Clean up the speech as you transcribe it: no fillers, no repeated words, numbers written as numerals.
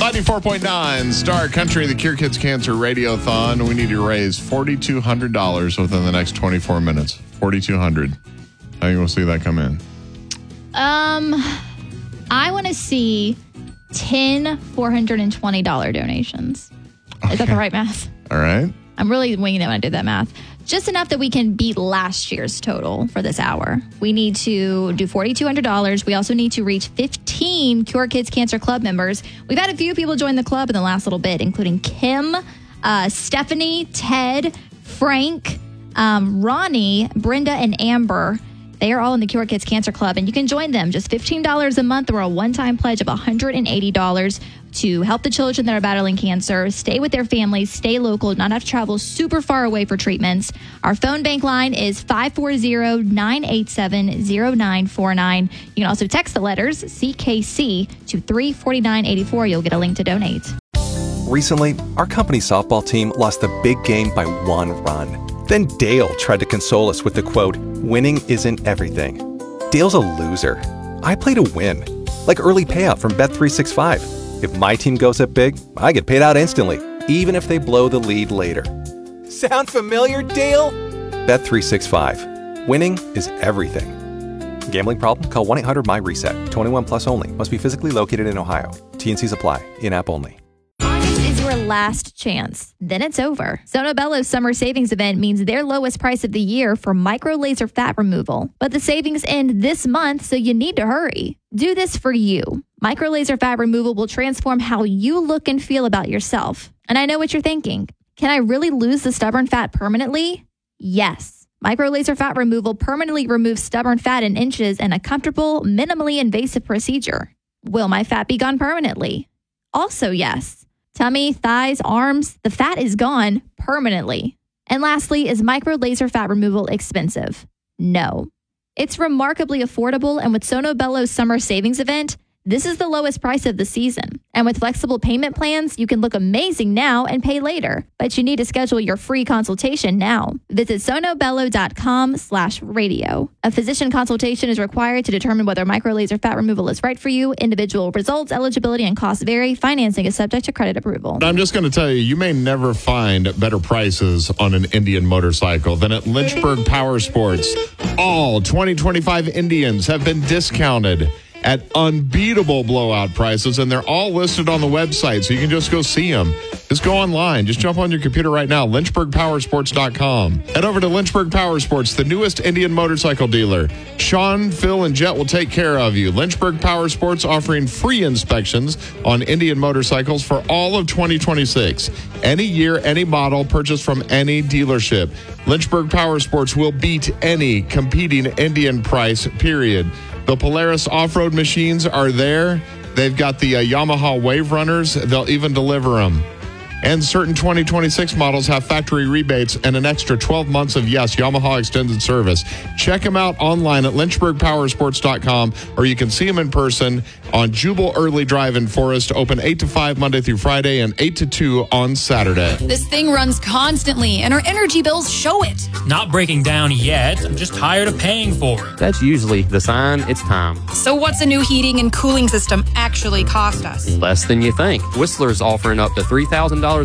94.9 Star Country, the Cure Kids Cancer Radiothon. We need to raise $4,200 within the next 24 minutes. $4,200. I think we'll see that come in. I want to see 10 $420 donations. Okay. Is that the right math? All right. I'm really winging it when I did that math. Just enough that we can beat last year's total for this hour. We need to do $4,200. We also need to reach 15 Cure Kids Cancer Club members. We've had a few people join the club in the last little bit, including Kim, Stephanie, Ted, Frank, Ronnie, Brenda, and Amber. They are all in the Cure Kids Cancer Club, and you can join them. Just $15 a month or a one-time pledge of $180 to help the children that are battling cancer, stay with their families, stay local, not have to travel super far away for treatments. Our phone bank line is 540-987-0949. You can also text the letters CKC to 34984. You'll get a link to donate. Recently, our company softball team lost the big game by 1 run. Then Dale tried to console us with the quote, "Winning isn't everything." Dale's a loser. I play to win, like early payout from Bet365. If my team goes up big, I get paid out instantly, even if they blow the lead later. Sound familiar, Dale? Bet365. Winning is everything. Gambling problem? Call 1-800-MY-RESET. 21 plus only. Must be physically located in Ohio. T&Cs apply. In-app only. August is your last chance. Then it's over. Sono Bello's summer savings event means their lowest price of the year for micro laser fat removal. But the savings end this month, so you need to hurry. Do this for you. Micro laser fat removal will transform how you look and feel about yourself. And I know what you're thinking. Can I really lose the stubborn fat permanently? Yes. Micro laser fat removal permanently removes stubborn fat in inches in a comfortable, minimally invasive procedure. Will my fat be gone permanently? Also, yes. Tummy, thighs, arms, the fat is gone permanently. And lastly, is micro laser fat removal expensive? No. It's remarkably affordable, and with Sono Bello's summer savings event, this is the lowest price of the season. And with flexible payment plans, you can look amazing now and pay later. But you need to schedule your free consultation now. Visit sonobello.com/radio. A physician consultation is required to determine whether microlaser fat removal is right for you. Individual results, eligibility, and costs vary. Financing is subject to credit approval. I'm just going to tell you, you may never find better prices on an Indian motorcycle than at Lynchburg Power Sports. All 2025 Indians have been discounted at unbeatable blowout prices, and they're all listed on the website, so you can just go see them. Just go online. Just jump on your computer right now, lynchburgpowersports.com. Head over to Lynchburg Power Sports, the newest Indian motorcycle dealer. Sean, Phil, and Jet will take care of you. Lynchburg Power Sports offering free inspections on Indian motorcycles for all of 2026. Any year, any model, purchased from any dealership. Lynchburg Power Sports will beat any competing Indian price, period. The Polaris off-road machines are there. They've got the Yamaha Wave Runners. They'll even deliver them. And certain 2026 models have factory rebates and an extra 12 months of, yes, Yamaha extended service. Check them out online at lynchburgpowersports.com, or you can see them in person on Jubal Early Drive in Forest, open 8 to 5 Monday through Friday and 8 to 2 on Saturday. This thing runs constantly, and our energy bills show it. Not breaking down yet. I'm just tired of paying for it. That's usually the sign it's time. So what's a new heating and cooling system actually cost us? Less than you think. Whistler's offering up to $3,000